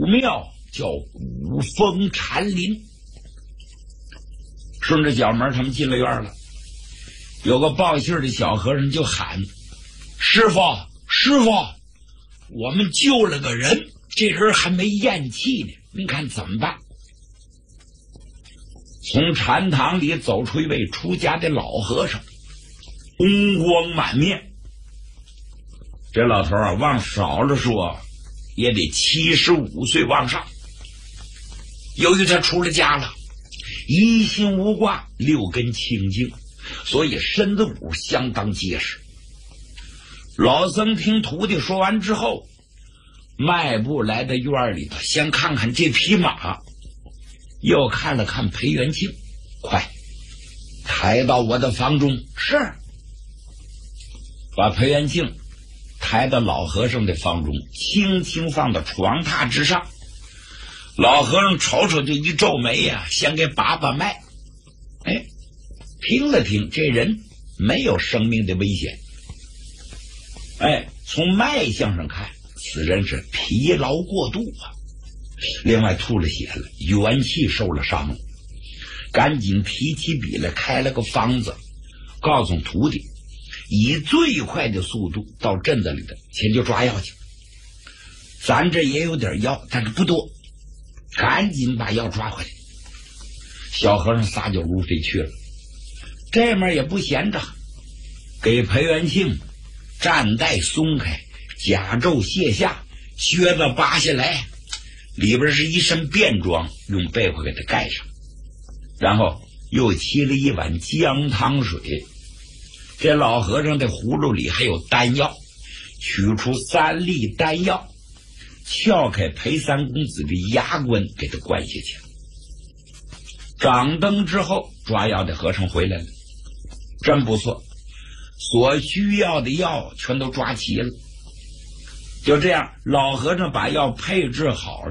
庙叫古风禅林。顺着角门他们进了院了，有个报信的小和尚就喊：师傅师傅，我们救了个人，这人还没咽气呢，您看怎么办？从禅堂里走出一位出家的老和尚，红光满面。这老头啊，往少了说也得75岁往上。由于他出了家了，一心无挂，六根清净，所以身子骨相当结实。老僧听徒弟说完之后，迈步来到院里头，先看看这匹马，又看了看裴元庆，快抬到我的房中。是。把裴元庆抬到老和尚的房中，轻轻放到床榻之上。老和尚瞅瞅就一皱眉呀，先给把脉。哎，听了听，这人没有生命的危险。哎，从脉象上看，此人是疲劳过度啊，另外吐了血了，元气受了伤了。赶紧提起笔来开了个方子，告诉徒弟以最快的速度到镇子里的前就抓药去。咱这也有点药，但是不多，赶紧把药抓回来。小和尚撒脚如飞去了。这面也不闲着，给裴元庆战带松开，甲胄卸下，靴子扒下来，里边是一身便装，用被子给他盖上，然后又沏了一碗姜汤水。这老和尚的葫芦里还有丹药，取出3粒丹药，撬开裴三公子的牙关，给他灌下去。掌灯之后，抓药的和尚回来了，真不错，所需要的药全都抓齐了。就这样，老和尚把药配置好了。